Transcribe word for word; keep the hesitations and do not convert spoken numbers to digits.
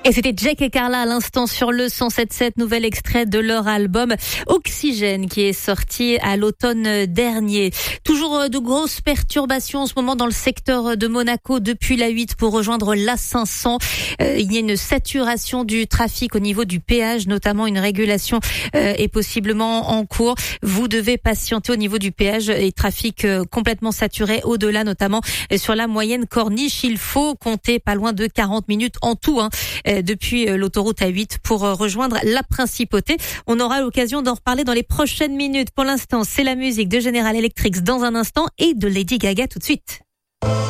Et c'était Jake et Carla à l'instant sur le cent sept virgule sept, nouvel extrait de leur album Oxygène qui est sorti à l'automne dernier. Toujours de grosses perturbations en ce moment dans le secteur de Monaco depuis l'A huit pour rejoindre l'A cinq cents. Euh, il y a une saturation du trafic au niveau du péage, notamment une régulation euh, est possiblement en cours. Vous devez patienter au niveau du péage et trafic euh, complètement saturé au-delà, notamment euh, sur la moyenne corniche. Il faut compter pas loin de quarante minutes en tout hein, euh, depuis euh, l'autoroute A huit pour euh, rejoindre la Principauté. On aura l'occasion d'en reparler dans les prochaines minutes. Pour l'instant, c'est la musique de General Electric dans un instant et de Lady Gaga tout de suite.